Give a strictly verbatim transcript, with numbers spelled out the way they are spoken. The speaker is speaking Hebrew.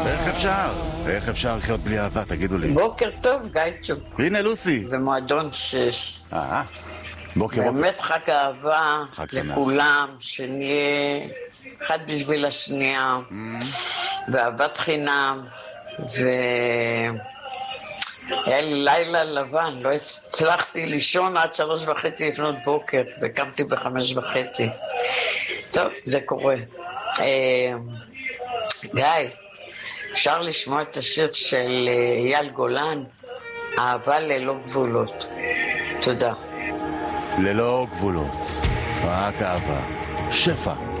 איך אפשר? איך אפשר לחיות בלי אהבה, תגידו לי. בוקר טוב, גייצ'וק. הנה לוסי. ומועדון שש. אה, בוקר בוקר. באמת חג אהבה חג שמח. לכולם, שנהיה אחד בשביל השנייה, ואהבת חינם, ו... היה לי לילה לבן, לא הצלחתי לישון עד שלוש וחצי לפנות בוקר, וקמתי בחמש וחצי. טוב, זה קורה. אה, גיא, אפשר לשמוע את השיר של אייל גולן, אהבה ללא גבולות. תודה. ללא גבולות, רק אהבה, שפע.